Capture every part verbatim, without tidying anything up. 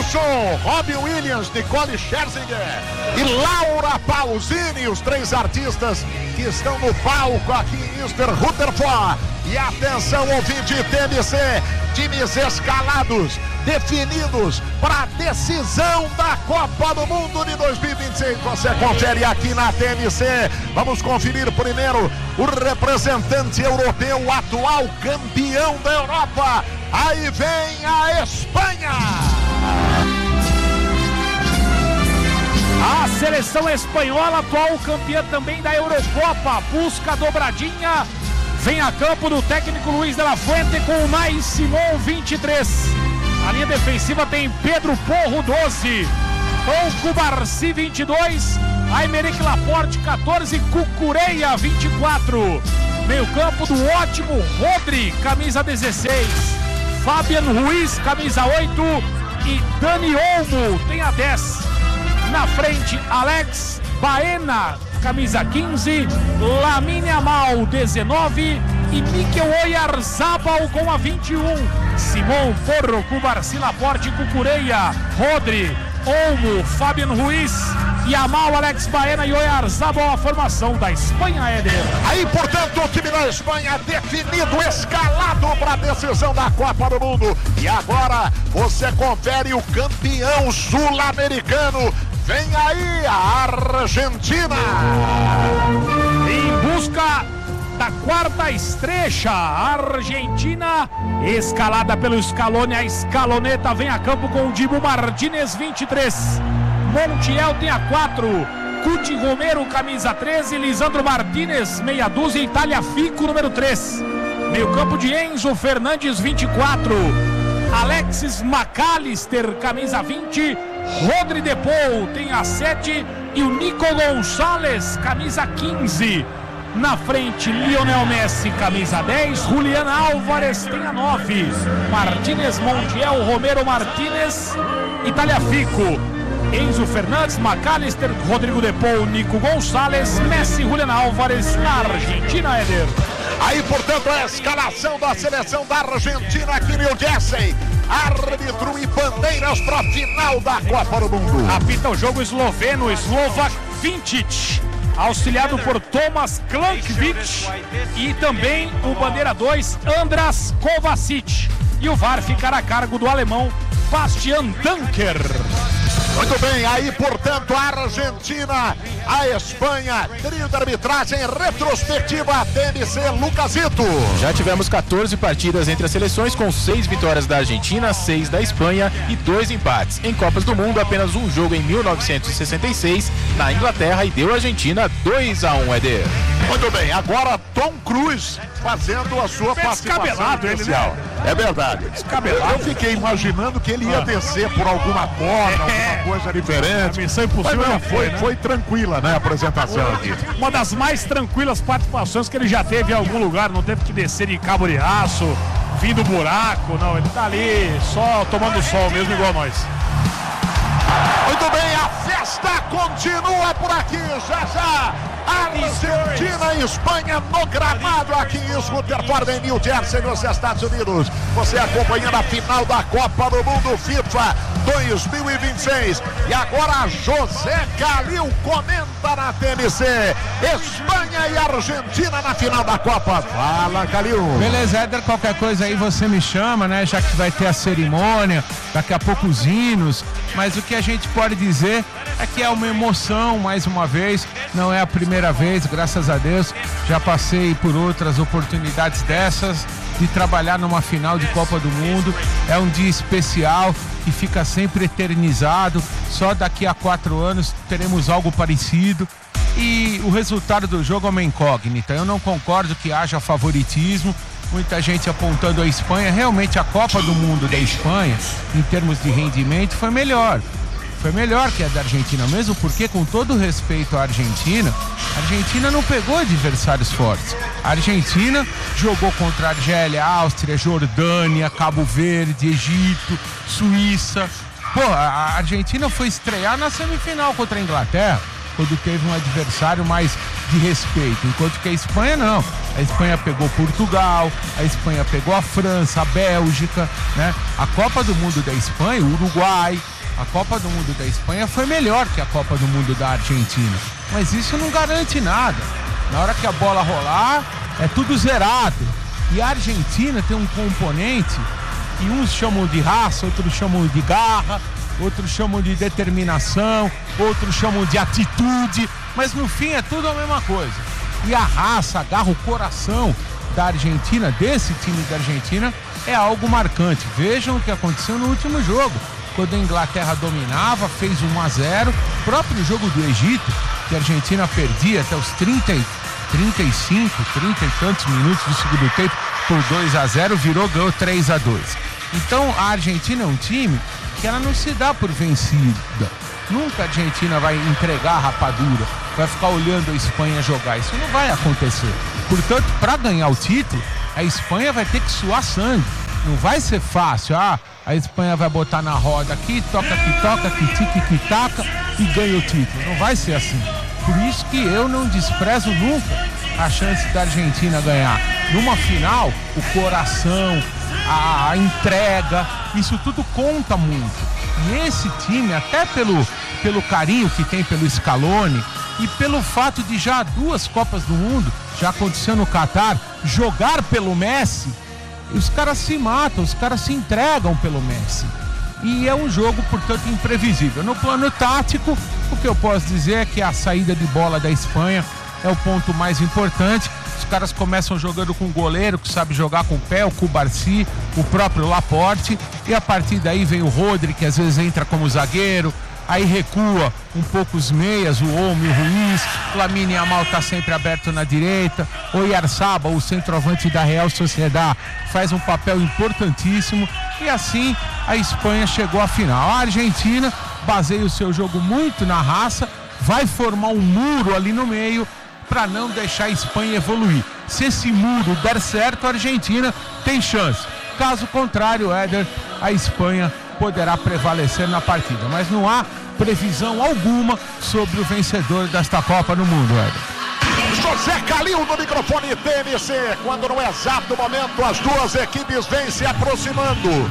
Wilson, Robbie Williams, Nicole Scherzinger e Laura Pausini, os três artistas que estão no palco aqui em Easter Rutherford. E atenção, ouvinte T M C, times escalados, definidos para a decisão da Copa do Mundo de dois mil e vinte e seis. Você confere aqui na T M C. Vamos conferir primeiro o representante europeu, o atual campeão da Europa. Aí vem a Espanha. A seleção espanhola, atual campeã também da Eurocopa, busca a dobradinha. Vem a campo do técnico Luiz de la Fuente com o Nai Simon, vinte e três. A linha defensiva tem Pedro Porro, doze. Pouco Barci, vinte e dois. Aymeric Laporte, catorze. Cucureia, vinte e quatro. Meio campo do ótimo Rodri, camisa dezesseis. Fabian Ruiz, camisa oito. E Dani Olmo tem a dez. Na frente, Alex Baena, camisa quinze, Lamine Yamal, dezenove e Mikel Oyarzabal com a vinte e um. Simon, Porro, Cubarci, Laporte, Cucureia, Rodri, Olmo, Fabian Ruiz, Yamal, Alex Baena e Oyarzabal, a formação da Espanha, Éder. Aí, portanto, o time da Espanha definido, escalado para a decisão da Copa do Mundo. E agora você confere o campeão sul-americano. Vem aí a Argentina. Em busca da quarta estrecha, a Argentina, escalada pelo Scaloni, a escaloneta vem a campo com o Dibu Martínez, vinte e três. Montiel tem a quatro. Cuti Romero, camisa treze. Lisandro Martínez, meia dúzia. Itália Fico, número três. Meio campo de Enzo Fernandes, vinte e quatro. Alexis McAllister, camisa vinte. Rodri De Paul tem a sete e o Nico Gonçalves, camisa quinze. Na frente, Lionel Messi, camisa dez. Julián Álvares tem a nove. Martínez, Montiel, Romero Martínez, Itália Fico. Enzo Fernandes, McAllister, Rodrigo De Paul, Nico Gonçalves, Messi, Julián Álvares, na Argentina, Éder. Aí, portanto, a escalação da seleção da Argentina aqui em New Jersey. Árbitro e bandeiras para a final da Copa do Mundo. Apita o jogo esloveno, Slovak Vinčić, auxiliado por Tomas Klankovic e também o bandeira dois, Andras Kovacic. E o V A R ficará a cargo do alemão Bastian Dunker. Muito bem, aí portanto a Argentina, a Espanha, trio de arbitragem, retrospectiva T M C, Lucasito. Já tivemos quatorze partidas entre as seleções, com seis vitórias da Argentina, seis da Espanha e dois empates. Em Copas do Mundo, apenas um jogo em mil novecentos e sessenta e seis na Inglaterra e deu a Argentina dois a um, Eder. Muito bem, agora Tom Cruise fazendo a sua participação especial. Ele, né? É verdade. Descabelado. Eu fiquei imaginando que ele ia ah. descer por alguma porta, é. alguma coisa diferente. A Missão Impossível Mas não, já foi, foi, né? foi tranquila, né, a apresentação aqui. Uma das mais tranquilas participações que ele já teve em algum lugar. Não teve que descer de cabo de aço, vir do buraco, não. Ele tá ali só tomando sol mesmo, igual nós. Muito bem, a festa continua por aqui, já já. Argentina e Espanha no gramado aqui em Rutherford, em New Jersey, nos Estados Unidos. Você acompanhando a final da Copa do Mundo FIFA dois mil e vinte e seis. E agora José Calil comenta na T M C. Espanha e Argentina na final da Copa. Fala, Calil. Beleza, Éder, qualquer coisa aí você me chama, né? Já que vai ter a cerimônia, daqui a pouco os hinos. Mas o que a gente pode dizer é que é uma emoção, mais uma vez. Não é a primeira vez, graças a Deus. Já passei por outras oportunidades dessas, de trabalhar numa final de Copa do Mundo. É um dia especial que fica sempre eternizado. Só daqui a quatro anos teremos algo parecido. E o resultado do jogo é uma incógnita. Eu não concordo que haja favoritismo. Muita gente apontando a Espanha. Realmente a Copa do Mundo da Espanha, em termos de rendimento, foi melhor. Foi melhor que a da Argentina, mesmo porque, com todo respeito à Argentina, a Argentina não pegou adversários fortes. A Argentina jogou contra a Argélia, Áustria, Jordânia, Cabo Verde, Egito, Suíça. Pô, a Argentina foi estrear na semifinal contra a Inglaterra, quando teve um adversário mais de respeito, enquanto que a Espanha não. A Espanha pegou Portugal, a Espanha pegou a França, a Bélgica, né? A Copa do Mundo da Espanha, o Uruguai, a Copa do Mundo da Espanha foi melhor que a Copa do Mundo da Argentina. Mas isso não garante nada. Na hora que a bola rolar, é tudo zerado. E a Argentina tem um componente que uns chamam de raça, outros chamam de garra, outros chamam de determinação, outros chamam de atitude, mas no fim é tudo a mesma coisa. E a raça, a garra, o coração da Argentina, desse time da Argentina, é algo marcante. Vejam o que aconteceu no último jogo, quando a Inglaterra dominava, fez um a zero, o próprio jogo do Egito, que a Argentina perdia até os trinta, trinta e cinco, trinta e tantos minutos do segundo tempo, por dois a zero, virou, ganhou três a dois. Então a Argentina é um time que ela não se dá por vencida. Nunca a Argentina vai entregar a rapadura, vai ficar olhando a Espanha jogar. Isso não vai acontecer. Portanto, para ganhar o título, a Espanha vai ter que suar sangue. Não vai ser fácil. Ah, a Espanha vai botar na roda aqui, toca que toca, que tique que taca e ganha o título. Não vai ser assim. Por isso que eu não desprezo nunca a chance da Argentina ganhar. Numa final, o coração, a, a entrega, isso tudo conta muito. E esse time, até pelo, pelo carinho que tem pelo Scaloni e pelo fato de já duas Copas do Mundo, já aconteceu no Catar, jogar pelo Messi, os caras se matam, os caras se entregam pelo Messi. E é um jogo, portanto, imprevisível. No plano tático, o que eu posso dizer é que a saída de bola da Espanha é o ponto mais importante. Os caras começam jogando com o goleiro, que sabe jogar com o pé, o Cubarsi, o próprio Laporte, e a partir daí vem o Rodri, que às vezes entra como zagueiro, aí recua um pouco os meias, o Olmo e o Ruiz, Lamine Yamal está sempre aberto na direita, o Oyarzabal, o centroavante da Real Sociedad, faz um papel importantíssimo, e assim a Espanha chegou à final. A Argentina baseia o seu jogo muito na raça, vai formar um muro ali no meio, para não deixar a Espanha evoluir. Se esse muro der certo, a Argentina tem chance. Caso contrário, Éder, a Espanha poderá prevalecer na partida. Mas não há previsão alguma sobre o vencedor desta Copa no mundo, Éder. José Calil no microfone T M C, quando no exato momento as duas equipes vêm se aproximando.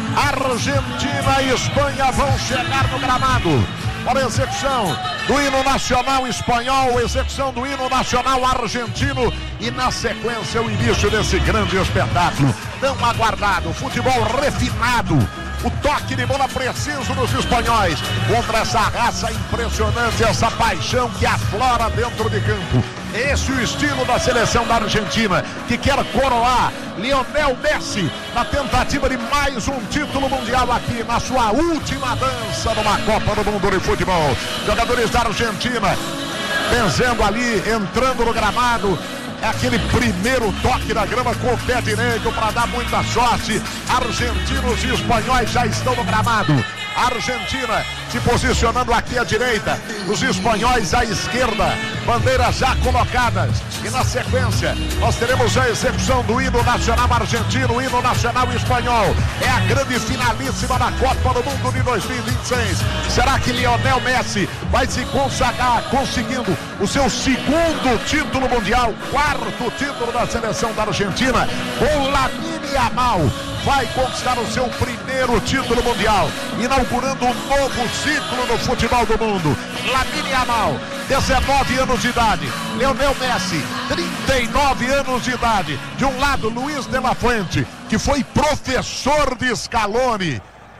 Argentina e Espanha vão chegar no gramado para a execução do hino nacional espanhol, execução do hino nacional argentino e na sequência o início desse grande espetáculo tão aguardado, futebol refinado, o toque de bola preciso dos espanhóis contra essa raça impressionante, essa paixão que aflora dentro de campo. Esse é o estilo da seleção da Argentina, que quer coroar Lionel Messi na tentativa de mais um título mundial aqui na sua última dança numa Copa do Mundo de futebol. Jogadores da Argentina benzendo ali, entrando no gramado. É aquele primeiro toque da grama com o pé direito para dar muita sorte. Argentinos e espanhóis já estão no gramado. A Argentina se posicionando aqui à direita, os espanhóis à esquerda, bandeiras já colocadas. E na sequência nós teremos a execução do hino nacional argentino, o hino nacional espanhol. É a grande finalíssima da Copa do Mundo de dois mil e vinte e seis. Será que Lionel Messi vai se consagrar conseguindo o seu segundo título mundial, quarto título da seleção da Argentina? Ou Lamine Yamal vai conquistar o seu primeiro título mundial, inaugurando um novo ciclo no futebol do mundo? Lamine Yamal, dezenove anos de idade. Lionel Messi, trinta e nove anos de idade. De um lado, Luiz de la Fuente, que foi professor de Scaloni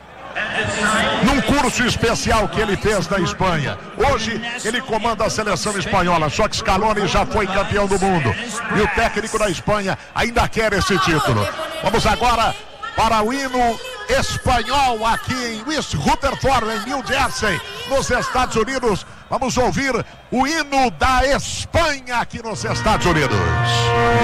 num curso especial que ele fez na Espanha. Hoje ele comanda a seleção espanhola, só que Scaloni já foi campeão do mundo e o técnico da Espanha ainda quer esse título. Vamos agora para o hino espanhol aqui em West Rutherford, em New Jersey, nos Estados Unidos. Vamos ouvir o hino da Espanha aqui nos Estados Unidos.